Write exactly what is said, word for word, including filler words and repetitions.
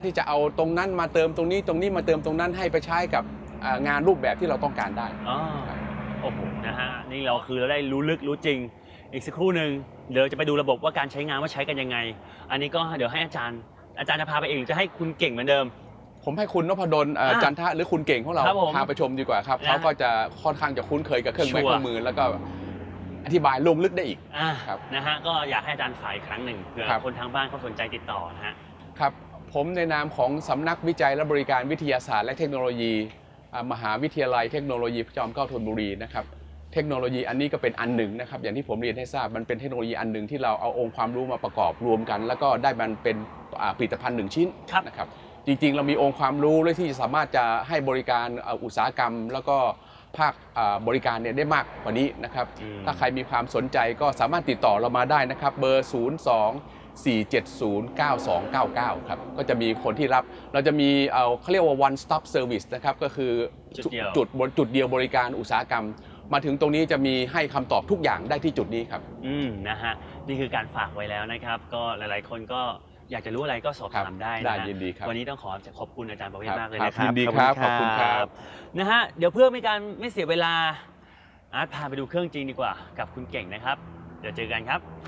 ที่จะเอาตรงนั้นมาเติมตรงนี้ตรงนี้มาเติมตรงนั้นให้ไปใช้กับงานรูปแบบที่เราต้องการได้อ๋อโอ้โหนะฮะนี่เราคือเราได้รู้ลึกรู้จริงอีกสักครู่หนึ่งเดี๋ยวจะไปดูระบบว่าการใช้งานว่าใช้กันยังไงอันนี้ก็เดี๋ยวให้อาจารย์อาจารย์จะพาไปเองจะให้คุณเก่งเหมือนเดิมผมให้คุณนพดลจันทะหรือคุณเก่งของเราพาไปชมดีกว่าครับเขาก็จะค่อนข้างจะคุ้นเคยกับเครื่องไม้เครื่องมือแล้วก็อธิบายลงลึกได้อีกครับนะฮะก็อยากให้อาจารย์ฝ่ายครั้งหนึ่งเผื่อคนทางบ้านเขาสนใจติดต่อนะฮะครับผมในนามของสำนักวิจัยและบริการวิทยาศาสตร์และเทคโนโลยีมหาวิทยาลัยเทคโนโลยีพระจอมเกล้าธนบุรีนะครับเทคโนโลยีอันนี้ก็เป็นอันหนึ่งนะครับอย่างที่ผมเรียนให้ทราบมันเป็นเทคโนโลยีอันหนึ่งที่เราเอาองค์ความรู้มาประกอบรวมกันแล้วก็ได้มันเป็นผลิตภัณฑ์หนึ่งชิ้นนะครับจริงๆเรามีองค์ความรู้เลยที่จะสามารถจะให้บริการอุตสาหกรรมแล้วก็ภาคบริการเนี่ยได้มากกว่านี้นะครับถ้าใครมีความสนใจก็สามารถติดต่อเรามาได้นะครับเบอร์ศูนย์ สอง สี่ เจ็ด ศูนย์ เก้า สอง เก้า เก้าครับก็จะมีคนที่รับเราจะมีเขาเรียกว่า one stop service นะครับก็คือจุดจุดจุดเดียวบริการอุตสาหกรรมมาถึงตรงนี้จะมีให้คำตอบทุกอย่างได้ที่จุดนี้ครับอืมนะฮะนี่คือการฝากไว้แล้วนะครับก็หลายๆคนก็อยากจะรู้อะไรก็สอบถามได้นะได้ยินดีครับวันนี้ต้องขอขอบคุณอาจารย์ประเวศมากเลยนะครับยินดีครับขอบคุณครับนะฮะเดี๋ยวเพื่อไม่การไม่เสียเวลาอาร์ตพาไปดูเครื่องจริงดีกว่ากับคุณเก่งนะครับเดี๋ยวเจอกันครับ